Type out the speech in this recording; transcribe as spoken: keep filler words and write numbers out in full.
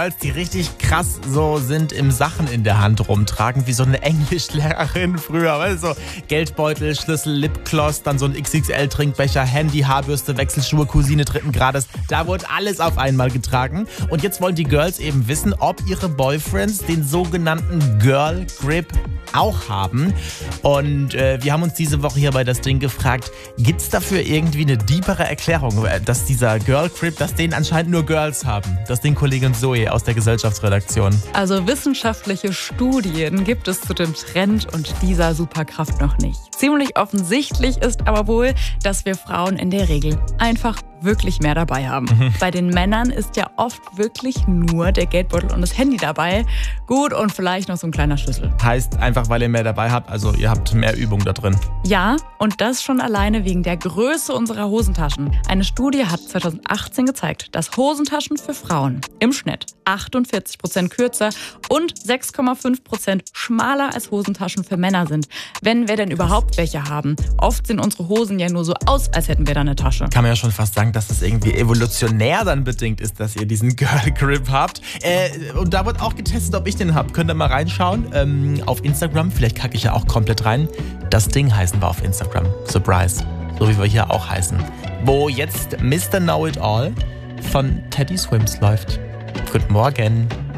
Als die richtig krass so sind im Sachen in der Hand rumtragen, wie so eine Englischlehrerin früher, weißt du, so Geldbeutel, Schlüssel, Lipgloss, dann so ein X X L-Trinkbecher, Handy, Haarbürste, Wechselschuhe, Cousine dritten Grades. Da wurde alles auf einmal getragen. Und jetzt wollen die Girls eben wissen, ob ihre Boyfriends den sogenannten Girl Grip auch haben. Und äh, wir haben uns diese Woche hier bei Das Ding gefragt, gibt's dafür irgendwie eine deepere Erklärung, dass dieser Girl Grip, dass den anscheinend nur Girls haben? Das Ding Kollegin Zoe aus der Gesellschaftsredaktion. Also wissenschaftliche Studien gibt es zu dem Trend und dieser Superkraft noch nicht. Ziemlich offensichtlich ist aber wohl, dass wir Frauen in der Regel einfach wirklich mehr dabei haben. Mhm. Bei den Männern ist ja oft wirklich nur der Geldbeutel und das Handy dabei. Gut, und vielleicht noch so ein kleiner Schlüssel. Heißt einfach, weil ihr mehr dabei habt, also ihr habt mehr Übung da drin. Ja, und das schon alleine wegen der Größe unserer Hosentaschen. Eine Studie hat zwanzig achtzehn gezeigt, dass Hosentaschen für Frauen im Schnitt achtundvierzig Prozent kürzer und sechs Komma fünf Prozent schmaler als Hosentaschen für Männer sind. Wenn wir denn überhaupt welche haben. Oft sehen unsere Hosen ja nur so aus, als hätten wir da eine Tasche. Kann man ja schon fast sagen, dass das irgendwie evolutionär dann bedingt ist, dass ihr diesen Girl Grip habt. Äh, und da wird auch getestet, ob ich den hab. Könnt ihr mal reinschauen ähm, auf Instagram. Vielleicht kacke ich ja auch komplett rein. Das Ding heißen wir auf Instagram. Surprise. So wie wir hier auch heißen. Wo jetzt Mister Know-It-All von Teddy Swims läuft. Guten Morgen.